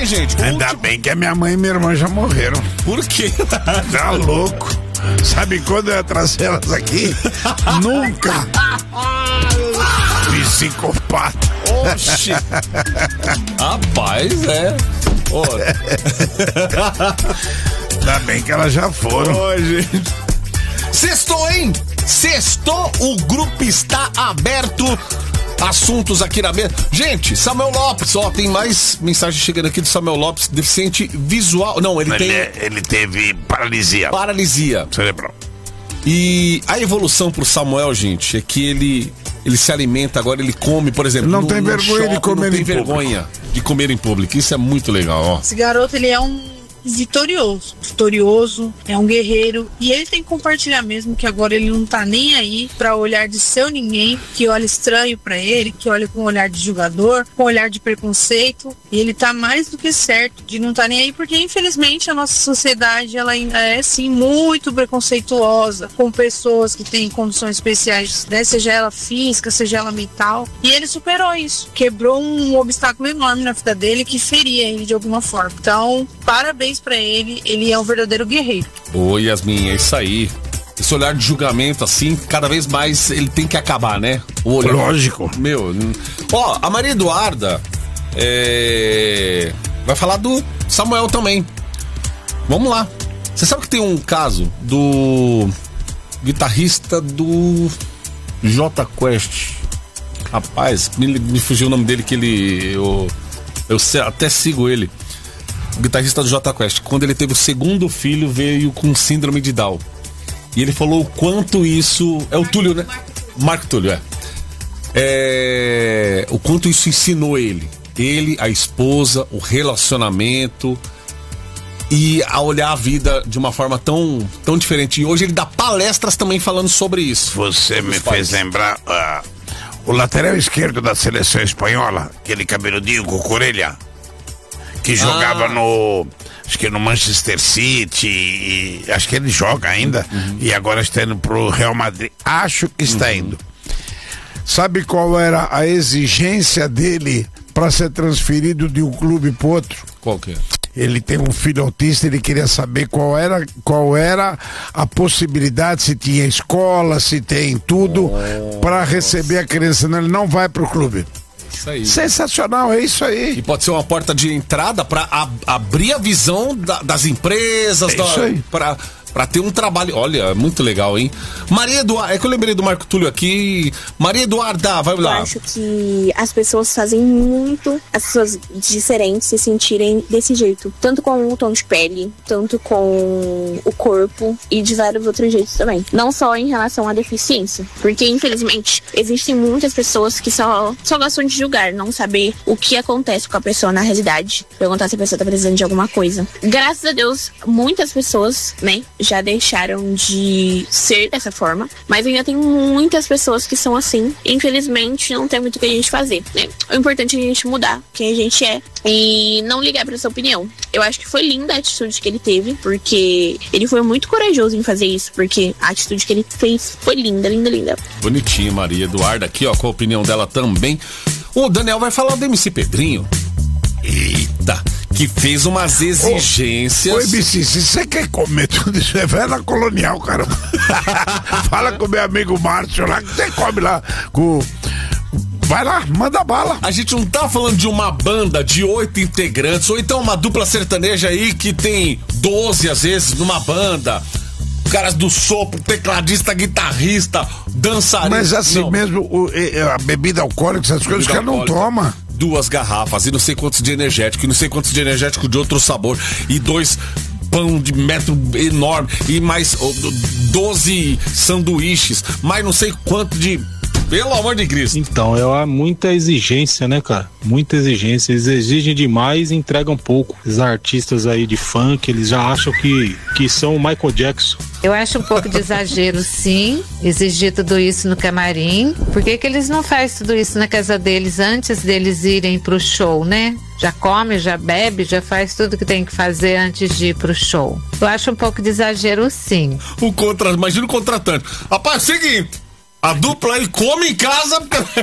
gente? Ainda bem que a minha mãe e minha irmã já morreram. Por quê? Tá louco. Sabe quando eu ia trazer elas aqui? Nunca. Psicopata. Oxi. Rapaz, Ainda bem que elas já foram. Gente. Sextou, hein? Sextou, o grupo está aberto. Assuntos aqui na mesa. Gente, Samuel Lopes, tem mais mensagem chegando aqui do Samuel Lopes, deficiente visual. Não, ele teve paralisia. Paralisia cerebral. E a evolução pro Samuel, gente, é que ele se alimenta, agora ele come, por exemplo. Não tem vergonha de comer em público. Não tem vergonha de comer em público. Isso é muito legal, ó. Esse garoto, ele é um vitorioso, é um guerreiro, e ele tem que compartilhar mesmo que agora ele não tá nem aí pra olhar de seu ninguém, que olha estranho pra ele, que olha com olhar de julgador, com olhar de preconceito, e ele tá mais do que certo de não tá nem aí, porque infelizmente a nossa sociedade, ela ainda é sim muito preconceituosa com pessoas que têm condições especiais, né? Seja ela física, seja ela mental, e ele superou isso, quebrou um obstáculo enorme na vida dele que feria ele de alguma forma. Então, parabéns pra ele é um verdadeiro guerreiro. Ô, Yasmin, é isso aí. Esse olhar de julgamento, assim, cada vez mais ele tem que acabar, né? O olhar... Lógico. Meu, a Maria Eduarda vai falar do Samuel também. Vamos lá. Você sabe que tem um caso do guitarrista do Jota Quest. Rapaz, me fugiu o nome dele, que eu até sigo ele. O guitarrista do Jota Quest, quando ele teve o segundo filho, veio com síndrome de Down. E ele falou o quanto isso... É o Túlio, né? Marco Túlio, o quanto isso ensinou ele. Ele, a esposa, o relacionamento e a olhar a vida de uma forma tão diferente. E hoje ele dá palestras também falando sobre isso. Você me fez lembrar o lateral esquerdo da seleção espanhola, aquele cabeludinho com orelha, que jogava acho que no Manchester City, acho que ele joga ainda, e agora está indo pro Real Madrid, acho que está indo. Sabe qual era a exigência dele para ser transferido de um clube para outro? Qual que é? Ele tem um filho autista, ele queria saber qual era a possibilidade, se tinha escola, se tem tudo, para receber a criança, senão ele não vai pro clube. Isso aí. Sensacional, é isso aí. E pode ser uma porta de entrada para abrir a visão das empresas, isso aí. Pra ter um trabalho. Olha, muito legal, hein? Maria Eduarda, é que eu lembrei do Marco Túlio aqui. Maria Eduarda, vai lá. Eu acho que as pessoas fazem muito as pessoas diferentes se sentirem desse jeito. Tanto com o tom de pele, tanto com o corpo e de vários outros jeitos também. Não só em relação à deficiência. Porque, infelizmente, existem muitas pessoas que só gostam de julgar, não saber o que acontece com a pessoa na realidade. Perguntar se a pessoa tá precisando de alguma coisa. Graças a Deus, muitas pessoas, né, já deixaram de ser dessa forma, mas ainda tem muitas pessoas que são assim. Infelizmente, não tem muito o que a gente fazer, né? O importante é a gente mudar quem a gente é e não ligar pra essa opinião. Eu acho que foi linda a atitude que ele teve, porque ele foi muito corajoso em fazer isso, porque a atitude que ele fez foi linda, linda, linda. Bonitinha, Maria Eduarda, aqui, ó, com a opinião dela também. O Daniel vai falar do MC Pedrinho. Eita, que fez umas exigências. Oi, BC, se você quer comer tudo isso, vai na Colonial, cara. Fala com meu amigo Márcio lá, que você come lá com... Vai lá, manda bala. A gente não tá falando de uma banda de 8 integrantes, ou então uma dupla sertaneja aí que tem 12 às vezes numa banda. Caras do sopro, tecladista, guitarrista, dançarino. Mas assim não. Mesmo, a bebida alcoólica, essas coisas, os caras não tomam. 2 garrafas e não sei quantos de energético, e não sei quantos de energético de outro sabor, e 2 pão de metro enorme, e mais 12 sanduíches, mais não sei quanto de... Pelo amor de Cristo. Então, é muita exigência, né, cara? Muita exigência. Eles exigem demais e entregam pouco. Os artistas aí de funk, eles já acham que são o Michael Jackson. Eu acho um pouco de exagero, sim, exigir tudo isso no camarim. Por que eles não fazem tudo isso na casa deles antes deles irem pro show, né? Já come, já bebe, já faz tudo que tem que fazer antes de ir pro show. Eu acho um pouco de exagero, sim. Imagina o contratante. Rapaz, é o seguinte... A dupla aí come em casa.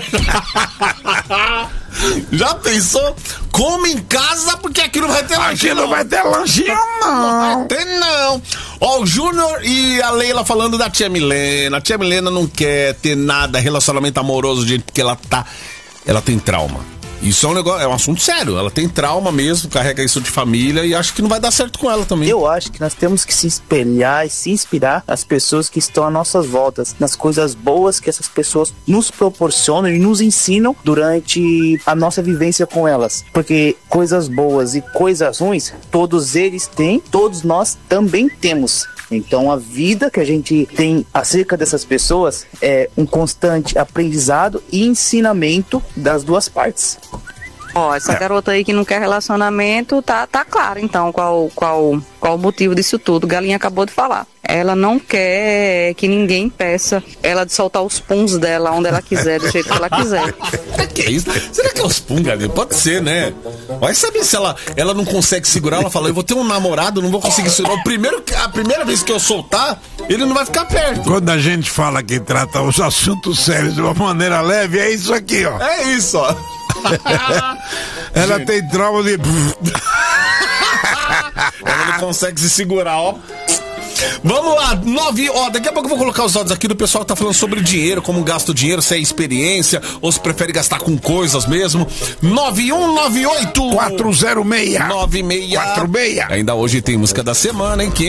Já pensou? Come em casa porque aqui não vai ter lanche. Aqui não vai ter lanchinho, não. Não tem, não. Ó, o Júnior e a Leila falando da tia Milena. A tia Milena não quer ter nada, relacionamento amoroso, gente, porque ela tem trauma. Isso é um negócio, é um assunto sério. Ela tem trauma mesmo, carrega isso de família e acho que não vai dar certo com ela também. Eu acho que nós temos que se espelhar e se inspirar nas pessoas que estão à nossas voltas, nas coisas boas que essas pessoas nos proporcionam e nos ensinam durante a nossa vivência com elas. Porque coisas boas e coisas ruins, todos eles têm, todos nós também temos. Então a vida que a gente tem acerca dessas pessoas é um constante aprendizado e ensinamento das duas partes. Ó, essa garota aí que não quer relacionamento, tá claro então qual o motivo disso tudo. Galinha acabou de falar. Ela não quer que ninguém peça ela de soltar os puns dela onde ela quiser, do jeito que ela quiser. Que é isso? Será que é os puns, Galinha? Pode ser, né? Vai saber se ela não consegue segurar, ela fala, eu vou ter um namorado, não vou conseguir segurar. A primeira vez que eu soltar, ele não vai ficar perto. Quando a gente fala que trata os assuntos sérios de uma maneira leve, é isso aqui, ó. É isso, ó. Ela tem trauma de... Ela não consegue se segurar, ó. Vamos lá, daqui a pouco eu vou colocar os áudios aqui do pessoal que tá falando sobre dinheiro, como gasta o dinheiro, se é experiência ou se prefere gastar com coisas mesmo. 9198 406 96 46. Ainda hoje tem música da semana, hein?